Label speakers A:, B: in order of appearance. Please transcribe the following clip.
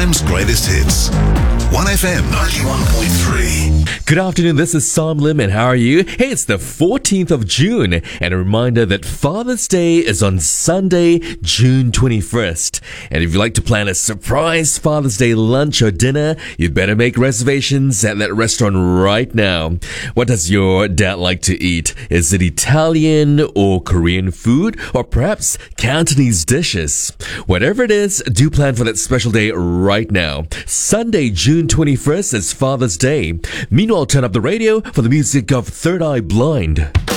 A: time's greatest hits. 1FM 91.3.
B: Good afternoon, this is Sam Lim, and how are you? Hey, it's the 14th of June, and a reminder that Father's Day is on Sunday, June 21st. And if you'd like to plan a surprise Father's Day lunch or dinner, you'd better make reservations at that restaurant right now. What does your dad like to eat? Is it Italian or Korean food, or perhaps Cantonese dishes? Whatever it is, do plan for that special day right now. Sunday, June 21st is Father's Day. Meanwhile, turn up the radio for the music of Third Eye Blind.